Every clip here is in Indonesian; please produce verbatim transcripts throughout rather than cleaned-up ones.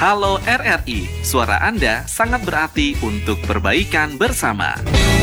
Halo R R I, suara Anda sangat berarti untuk perbaikan bersama.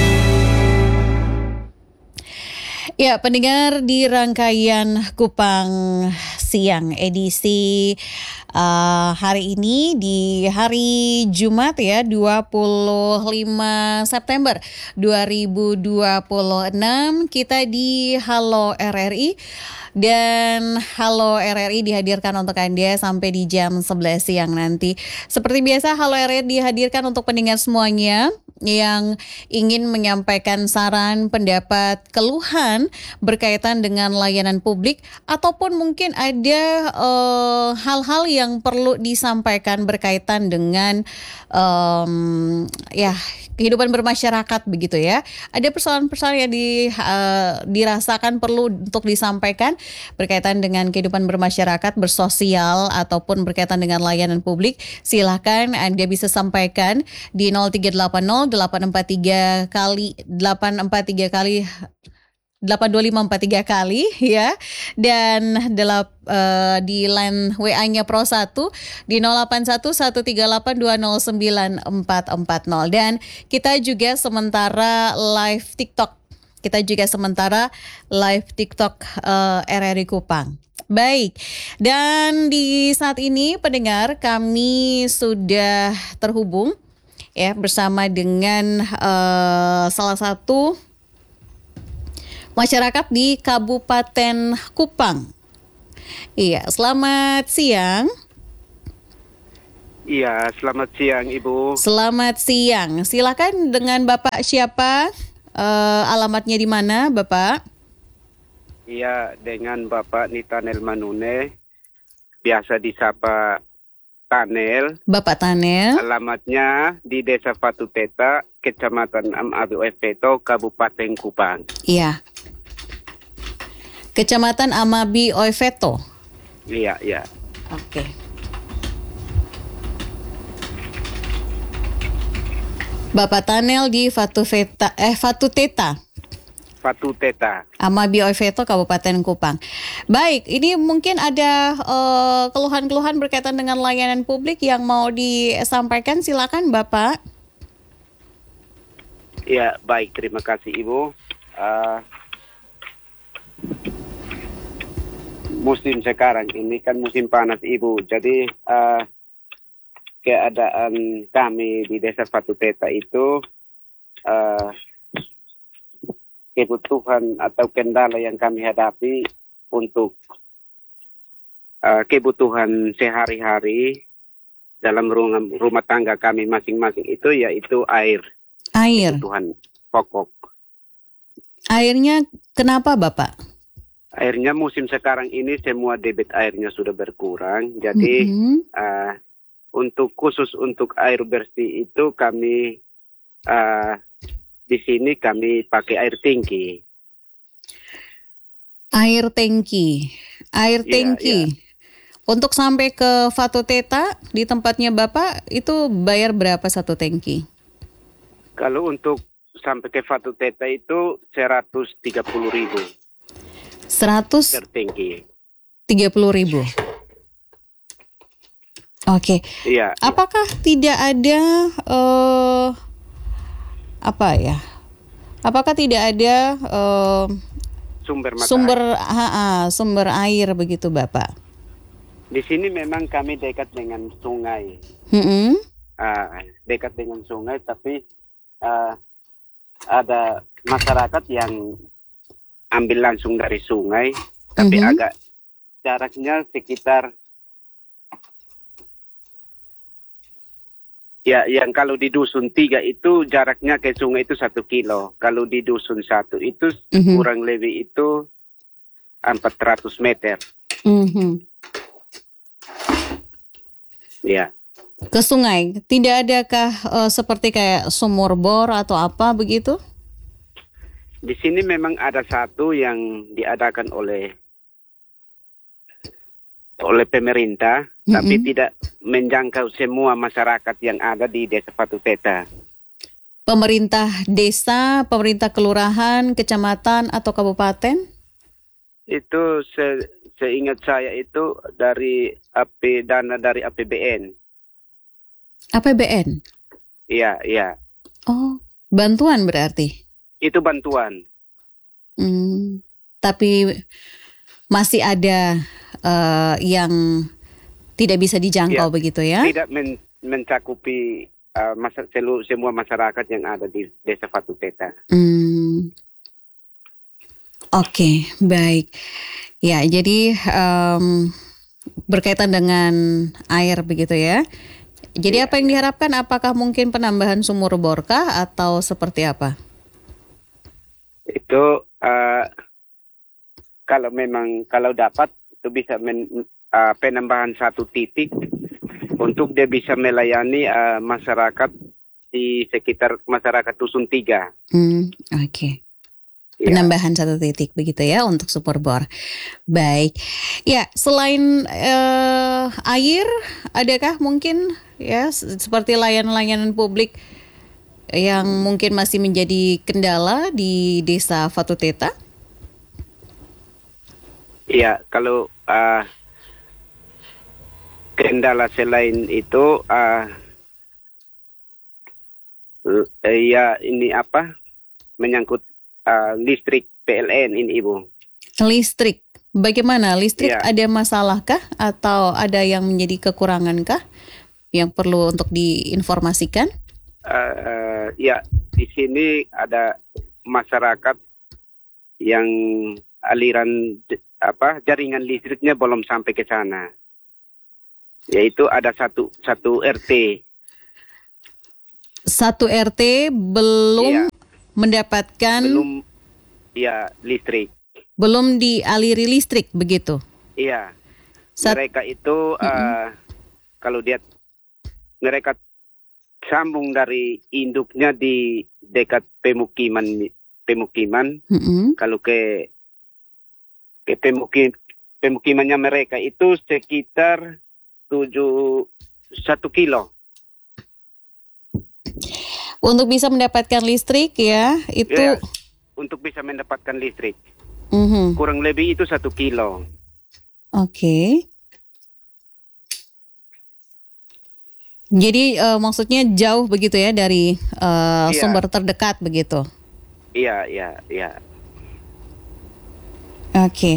Ya, pendengar, di rangkaian Kupang Siang edisi uh, hari ini di hari Jumat ya, dua puluh lima September dua ribu dua puluh enam, kita di Halo R R I. Dan Halo R R I dihadirkan untuk Anda sampai di jam sebelas siang nanti. Seperti biasa, Halo R R I dihadirkan untuk pendengar semuanya yang ingin menyampaikan saran, pendapat, keluhan berkaitan dengan layanan publik, ataupun mungkin ada uh, hal-hal yang perlu disampaikan berkaitan dengan um, ya kehidupan bermasyarakat begitu ya. Ada persoalan-persoalan yang di, uh, dirasakan perlu untuk disampaikan berkaitan dengan kehidupan bermasyarakat, bersosial, ataupun berkaitan dengan layanan publik. Silakan Anda bisa sampaikan di nol tiga delapan nol delapan empat tiga kali delapan empat tiga kali delapan dua lima empat tiga kali ya, dan delap, uh, di line W A-nya Pro satu di nol delapan satu satu tiga delapan dua nol sembilan empat empat nol. Dan kita juga sementara live TikTok. Kita juga sementara live TikTok uh, R R I Kupang. Baik, dan di saat ini pendengar, kami sudah terhubung ya bersama dengan uh, salah satu masyarakat di Kabupaten Kupang. Iya, selamat siang. Iya, selamat siang Ibu. Selamat siang. Silakan, dengan Bapak siapa? Uh, alamatnya di mana, Bapak? Iya, dengan Bapak Nitanel Manune, biasa disapa Tanel. Bapak Tanel. Alamatnya di Desa Fatuteta, Kecamatan Amabi Oefeto, Kabupaten Kupang. Iya. Kecamatan Amabi Oefeto. Iya, iya. Oke. Bapak Tanel di Fatuteta, eh Fatuteta. Fatuteta. Amabi Oefeto, Kabupaten Kupang. Baik, ini mungkin ada uh, keluhan-keluhan berkaitan dengan layanan publik yang mau disampaikan. Silakan, Bapak. Ya, baik. Terima kasih, Ibu. Uh, musim sekarang ini kan musim panas, Ibu. Jadi uh, keadaan kami di Desa Fatuteta itu uh, kebutuhan atau kendala yang kami hadapi untuk uh, kebutuhan sehari-hari dalam rumah, rumah tangga kami masing-masing itu yaitu air. Air. Kebutuhan pokok. Airnya kenapa, Bapak? Airnya musim sekarang ini semua debit airnya sudah berkurang. Jadi mm-hmm. uh, untuk khusus untuk air bersih itu kami uh, di sini kami pakai air tangki. Air tangki, air tangki. Ya, ya. Untuk sampai ke Fatuteta di tempatnya Bapak itu bayar berapa satu tangki? Kalau untuk sampai ke Fatuteta itu seratus tiga puluh ribu. Seratus tiga puluh ribu. Oke. Iya. Apakah ya. tidak ada uh, apa ya? Apakah tidak ada uh, sumber mata sumber air. Ha, ha, sumber air begitu, Bapak? Di sini memang kami dekat dengan sungai. Mm-hmm. Uh, dekat dengan sungai, tapi uh, ada masyarakat yang ambil langsung dari sungai, tapi mm-hmm. agak jaraknya sekitar. Ya, yang kalau di dusun tiga itu jaraknya ke sungai itu satu kilo. Kalau di dusun satu itu mm-hmm. kurang lebih itu empat ratus meter. Mm-hmm. Ya. Ke sungai, tidak adakah uh, seperti kayak sumur bor atau apa begitu? Di sini memang ada satu yang diadakan oleh oleh pemerintah, mm-hmm. tapi tidak menjangkau semua masyarakat yang ada di Desa Fatuteta. Pemerintah desa, pemerintah kelurahan, kecamatan atau kabupaten? Itu se- seingat saya itu dari A P dana dari A P B N. A P B N? Iya, iya. Oh, bantuan berarti? Itu bantuan. Hmm, tapi masih ada uh, yang tidak bisa dijangkau Ya, begitu ya? Tidak men- mencakupi uh, masa- selu- semua masyarakat yang ada di Desa Fatu Teta. Hmm. Oke, okay, baik. Ya, jadi um, berkaitan dengan air begitu ya. Jadi ya, apa yang diharapkan? Apakah mungkin penambahan sumur bor kah atau seperti apa? Itu uh, kalau memang kalau dapat itu bisa men, uh, penambahan satu titik untuk dia bisa melayani uh, masyarakat di sekitar masyarakat Dusun Tiga. Hmm, Oke. Okay. Penambahan ya. Satu titik begitu ya untuk sumur bor. Baik. Ya, selain uh, air, adakah mungkin ya seperti layanan-layanan publik yang mungkin masih menjadi kendala di Desa Fatu Teta? Iya, kalau uh, kendala selain itu, uh, ya ini apa menyangkut uh, listrik P L N ini Ibu. Listrik, bagaimana listrik? Ya. Ada masalahkah atau ada yang menjadi kekurangankah yang perlu untuk diinformasikan? Uh, uh, ya, di sini ada masyarakat yang aliran apa jaringan listriknya belum sampai ke sana. Yaitu ada satu satu R T. Satu R T belum ya. mendapatkan belum ya listrik. Belum dialiri listrik begitu. Iya. Sat- mereka itu uh, mm-hmm. kalau dia mereka sambung dari induknya di dekat pemukiman pemukiman. Mm-hmm. Kalau ke ke pemukim pemukimannya mereka itu sekitar tujuh satu kilo. Untuk bisa mendapatkan listrik ya itu. Ya, untuk bisa mendapatkan listrik. Mm-hmm. Kurang lebih itu satu kilo. Oke. Okay. Jadi uh, maksudnya jauh begitu ya dari uh, iya. sumber terdekat begitu? Iya, iya, iya. Oke. Okay.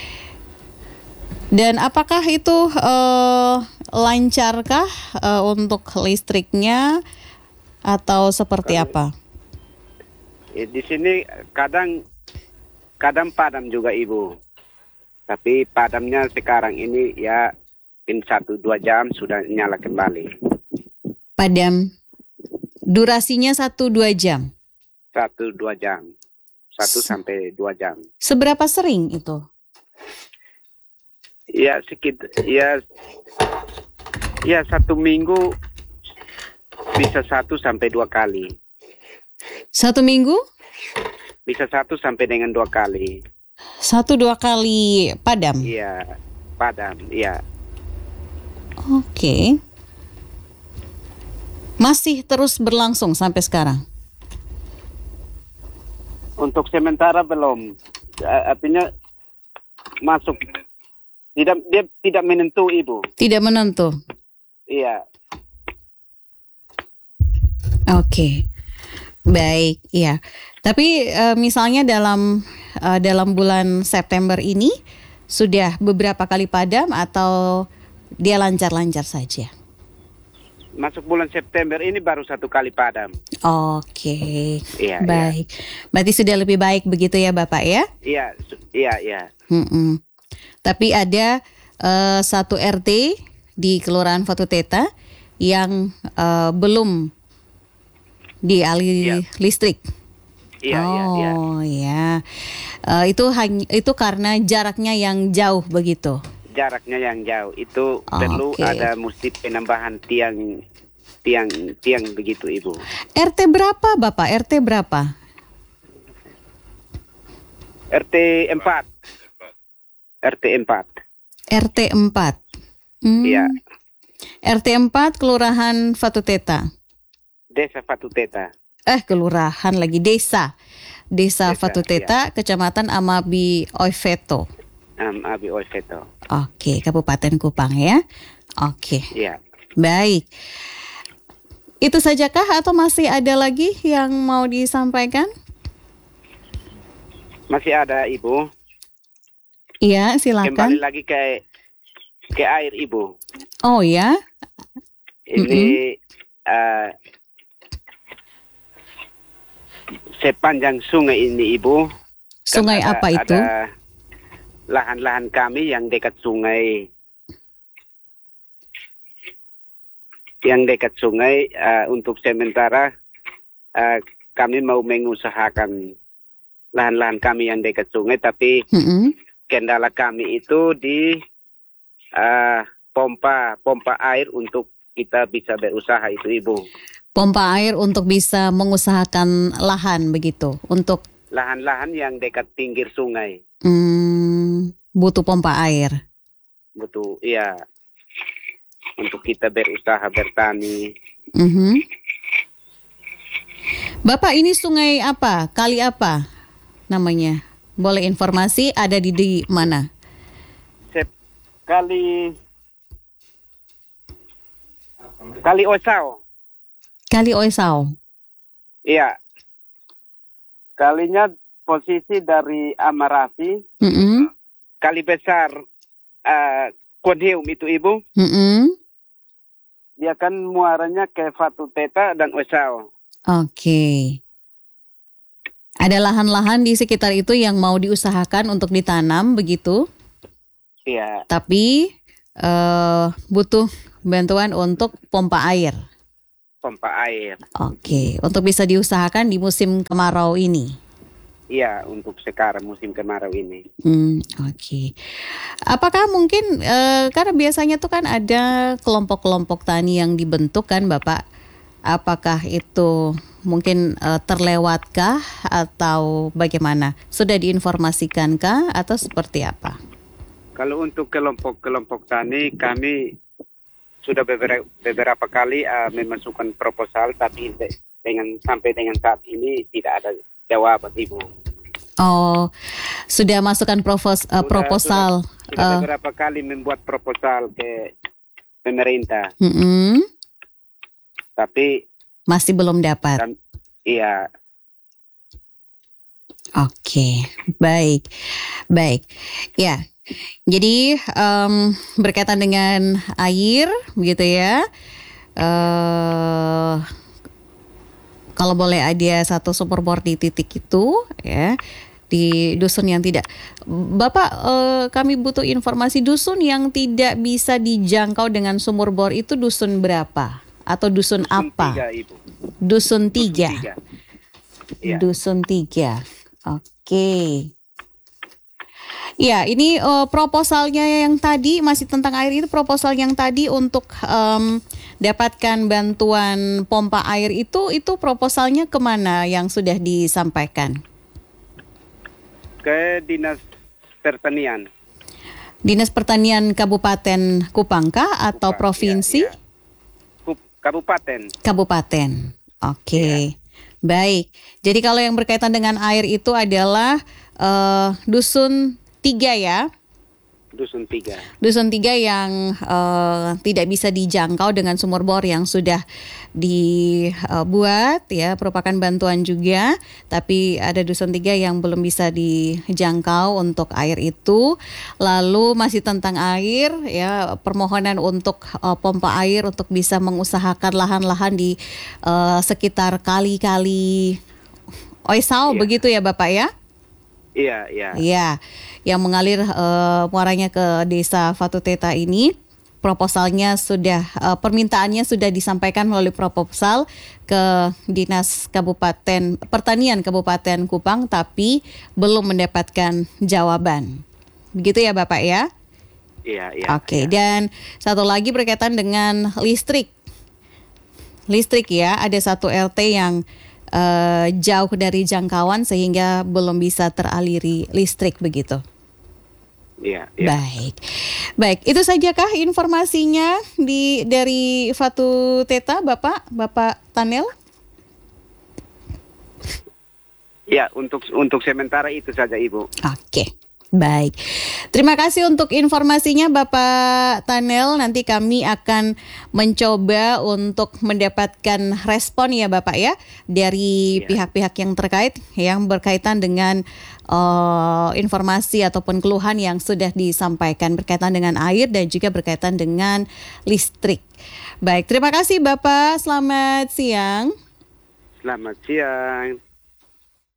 Dan apakah itu uh, lancarkah uh, untuk listriknya atau seperti uh, apa? Di sini kadang kadang padam juga Ibu. Tapi padamnya sekarang ini ya in satu dua jam sudah nyala kembali. Padam. Durasinya satu dua jam. Satu dua jam. Satu S- sampai dua jam. Seberapa sering itu? Ya sekitar ya ya satu minggu bisa satu sampai dua kali. Satu minggu? Bisa satu sampai dengan dua kali. Satu dua kali padam? Iya, padam, iya. Oke. Okay. Masih terus berlangsung sampai sekarang? Untuk sementara belum. Artinya masuk. Tidak, dia tidak menentu Ibu. Tidak menentu? Iya. Oke. Okay. Baik, iya. Tapi uh, misalnya dalam uh, dalam bulan September ini sudah beberapa kali padam atau dia lancar-lancar saja? Masuk bulan September ini baru satu kali padam. Oke, iya, baik. Iya. Berarti sudah lebih baik begitu ya Bapak ya? Iya, iya, iya. Mm-mm. Tapi ada uh, satu R T di Kelurahan Fatu Teta yang uh, belum dialiri ya. listrik. Iya, oh, iya, iya. Oh, ya. Uh, itu hanya itu karena jaraknya yang jauh begitu. Jaraknya yang jauh itu oh, perlu okay. ada mesti penambahan tiang tiang tiang begitu Ibu. R T berapa Bapak? R T berapa? R T empat. R T empat. R T empat. Hmm. Iya. R T empat Kelurahan Fatu Teta. Desa Fatu Teta. Eh, kelurahan lagi desa. Desa, desa Fatu Teta, iya. Kecamatan Amabi Oiveto. Amabi Oiveto. Oke, Kabupaten Kupang ya. Oke. Iya. Baik. Itu sajakah atau masih ada lagi yang mau disampaikan? Masih ada Ibu. Iya, silakan. Kembali lagi ke ke air Ibu. Oh ya. Ini Mm-mm. uh, sepanjang sungai ini Ibu. Sungai kan ada, apa itu? Ada lahan-lahan kami yang dekat sungai. Yang dekat sungai uh, untuk sementara uh, kami mau mengusahakan lahan-lahan kami yang dekat sungai, tapi Mm-mm. kendala kami itu di uh, pompa pompa air untuk kita bisa berusaha itu Ibu. Pompa air untuk bisa mengusahakan lahan begitu, untuk Lahan-lahan yang dekat pinggir sungai. hmm, butuh pompa air. Betul, iya. Untuk kita berusaha bertani. Mhm. Bapak, ini sungai apa? Kali apa namanya? Boleh informasi ada di, di mana? Sep, kali Kali Osau. Kali Oesau. Iya. Kalinya posisi dari Amarapi, Mm-mm. kali besar uh, Konheum itu Ibu. Mm-mm. Dia kan muaranya ke Fatu Teta dan Osau. Oke. Ada lahan-lahan di sekitar itu yang mau diusahakan untuk ditanam begitu, Iya, tapi eh, butuh bantuan untuk pompa air. pompa air. Oke, untuk bisa diusahakan di musim kemarau ini. Iya, untuk sekarang musim kemarau ini. Hmm, oke. Apakah mungkin eh, karena biasanya tuh kan ada kelompok-kelompok tani yang dibentuk kan, Bapak? Apakah itu mungkin eh, terlewatkah atau bagaimana? Sudah diinformasikankah atau seperti apa? Kalau untuk kelompok-kelompok tani, kami sudah beberapa, beberapa kali uh, memasukkan proposal, tapi de- dengan sampai dengan saat ini tidak ada jawaban Ibu. Oh, sudah masukkan propos, eh, Sudah- proposal. Sudah eh, beberapa kali membuat proposal ke pemerintah, mm-mm, tapi masih belum dapat. kan, iya, Oke, baik, baik. Ya, jadi em, berkaitan dengan air, begitu ya. Eh, kalau boleh ada satu sumur bor di titik itu, ya, di dusun yang tidak. Bapak, eh, kami butuh informasi dusun yang tidak bisa dijangkau dengan sumur bor itu dusun berapa? Atau dusun dusun apa? tiga Ibu. Dusun Dusun tiga. tiga. Iya. Dusun tiga. Oke. Ya, ini eh, proposalnya yang tadi masih tentang air itu proposal yang tadi untuk em, dapatkan bantuan pompa air itu itu proposalnya kemana yang sudah disampaikan? Ke Dinas Pertanian. Dinas Pertanian Kabupaten Kupang kah atau Kupang, provinsi? iya, iya. Kup- Kabupaten. Kabupaten. Oke. Baik. Jadi kalau yang berkaitan dengan air itu adalah eh, dusun tiga ya. Dusun tiga. Dusun tiga yang eh, tidak bisa dijangkau dengan sumur bor yang sudah dibuat ya, merupakan bantuan juga, tapi ada dusun tiga yang belum bisa dijangkau untuk air itu. Lalu masih tentang air ya, permohonan untuk eh, pompa air untuk bisa mengusahakan lahan-lahan di eh, sekitar kali-kali Oesau, Iya. begitu ya Bapak ya? Iya, iya. Iya, yang mengalir eh, muaranya ke desa Fatu Teta ini, proposalnya sudah, eh, permintaannya sudah disampaikan melalui proposal ke Dinas Kabupaten Pertanian Kabupaten Kupang, tapi belum mendapatkan jawaban. Begitu ya Bapak ya? Iya, iya. Oke, iya. dan satu lagi berkaitan dengan listrik. Listrik ya, ada satu R T yang eh, jauh dari jangkauan sehingga belum bisa teraliri listrik begitu. Iya, iya. Baik, baik. Itu sajakah informasinya di dari Fatu Teta, Bapak, Bapak Tanel? Ya, untuk untuk sementara itu saja Ibu. Oke, Baik, terima kasih untuk informasinya Bapak Tanel. Nanti kami akan mencoba untuk mendapatkan respon ya Bapak ya dari Ya. pihak-pihak yang terkait yang berkaitan dengan uh, informasi ataupun keluhan yang sudah disampaikan berkaitan dengan air dan juga berkaitan dengan listrik. Baik, terima kasih Bapak. Selamat siang. Selamat siang.